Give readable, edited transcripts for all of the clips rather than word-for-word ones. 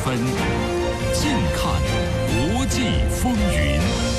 分，近看国际风云。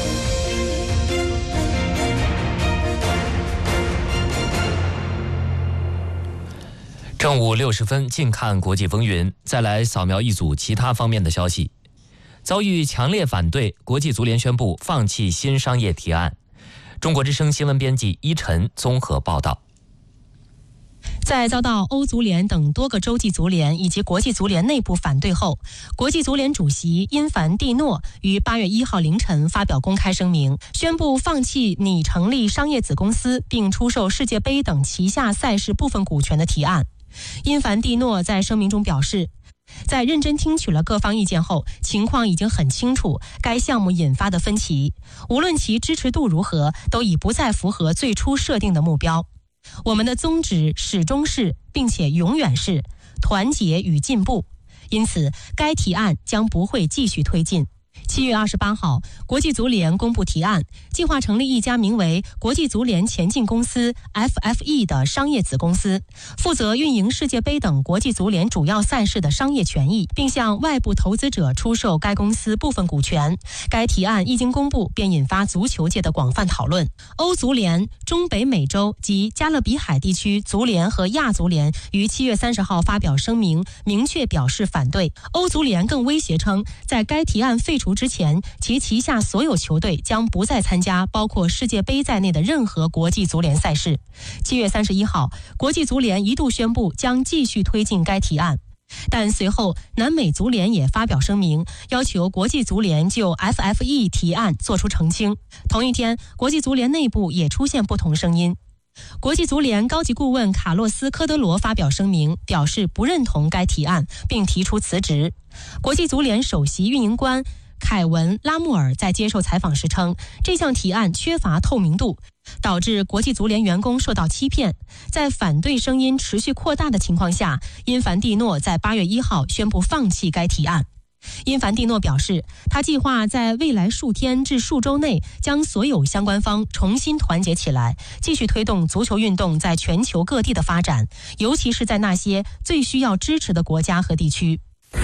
正午60分，近看国际风云。再来扫描一组其他方面的消息。遭遇强烈反对，国际足联宣布放弃新商业提案。中国之声新闻编辑依晨综合报道。 在遭到欧足联等多个洲际足联以及国际足联内部反对后，国际足联主席因凡蒂诺于8月1号凌晨发表公开声明，宣布放弃拟成立商业子公司并出售世界杯等旗下赛事部分股权的提案。因凡蒂诺在声明中表示，在认真听取了各方意见后，情况已经很清楚，该项目引发的分歧，无论其支持度如何，都已不再符合最初设定的目标。我们的宗旨始终是，并且永远是团结与进步，因此该提案将不会继续推进。7月28号，国际足联公布提案，计划成立一家名为国际足联前进公司 FFE 的商业子公司，负责运营世界杯等国际足联主要赛事的商业权益，并向外部投资者出售该公司部分股权。该提案一经公布，便引发足球界的广泛讨论。欧足联、中北美洲及加勒比海地区足联和亚足联于7月30号发表声明，明确表示反对。欧足联更威胁称，在该提案废除之前，其旗下所有球队将不再参加包括世界杯在内的任何国际足联赛事。7月31号，国际足联一度宣布将继续推进该提案，但随后南美足联也发表声明，要求国际足联就 FFE 提案作出澄清。同一天，国际足联内部也出现不同声音。国际足联高级顾问卡洛斯·科德罗发表声明，表示不认同该提案，并提出辞职。国际足联首席运营官凯文·拉穆尔在接受采访时称，这项提案缺乏透明度，导致国际足联员工受到欺骗。在反对声音持续扩大的情况下，因凡蒂诺在8月1号宣布放弃该提案。因凡蒂诺表示，他计划在未来数天至数周内将所有相关方重新团结起来，继续推动足球运动在全球各地的发展，尤其是在那些最需要支持的国家和地区。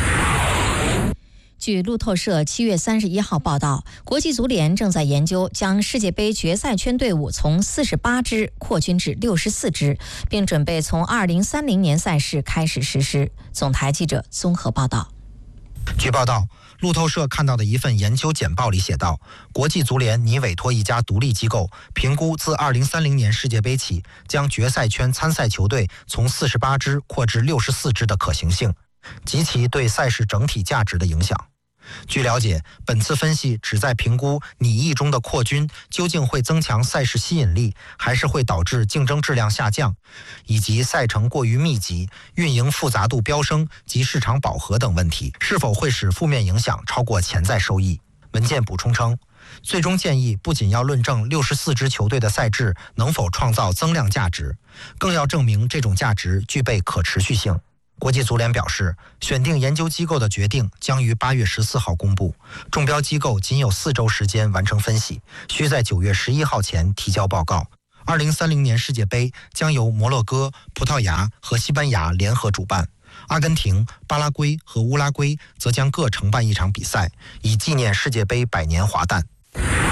据路透社7月31号报道，国际足联正在研究将世界杯决赛圈队伍从48支扩军至64支，并准备从2030年赛事开始实施。总台记者综合报道。 据报道，路透社看到的一份研究简报里写道，国际足联拟委托一家独立机构评估自2030年世界杯起将决赛圈参赛球队从48支扩至64支的可行性及其对赛事整体价值的影响。据了解，本次分析旨在评估拟议中的扩军究竟会增强赛事吸引力，还是会导致竞争质量下降，以及赛程过于密集、运营复杂度飙升及市场饱和等问题，是否会使负面影响超过潜在收益。文件补充称，最终建议不仅要论证64支球队的赛制能否创造增量价值，更要证明这种价值具备可持续性。国际足联表示，选定研究机构的决定将于8月14号公布，中标机构仅有4周时间完成分析，需在9月11号前提交报告。2030年世界杯将由摩洛哥、葡萄牙和西班牙联合主办，阿根廷、巴拉圭和乌拉圭则将各承办一场比赛，以纪念世界杯100年华诞。